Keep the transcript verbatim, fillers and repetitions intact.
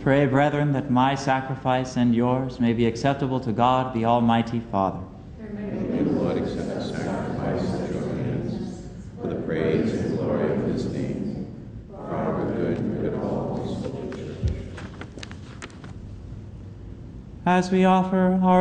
Pray, brethren, that my sacrifice and yours may be acceptable to God, the Almighty Father. May the Lord accept the sacrifice at your hands for the praise and glory of his name, for our good and good of all his holy church. As we offer our